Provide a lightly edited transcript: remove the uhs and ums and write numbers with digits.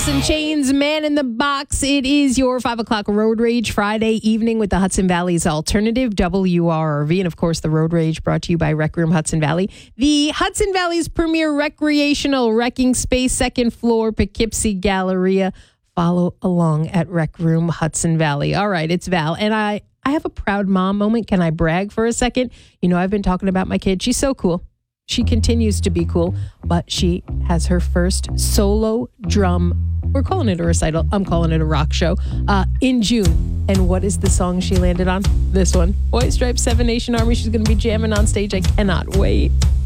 Alice in Chains, Man in the Box. It is your 5 o'clock Road Rage Friday evening with the Hudson Valley's alternative, WRRV. And of course, the Road Rage brought to you by Rec Room Hudson Valley. The Hudson Valley's premier recreational wrecking space, second floor, Poughkeepsie Galleria. Follow along at Rec Room Hudson Valley. All right, it's Val. And I have a proud mom moment. Can I brag for a second? You know, I've been talking about my kid. She's so cool. She continues to be cool, but she has her first solo drum. We're calling it a recital. I'm calling it a rock show in June. And what is the song she landed on? This one. White Stripes, Seven Nation Army. She's going to be jamming on stage. I cannot wait.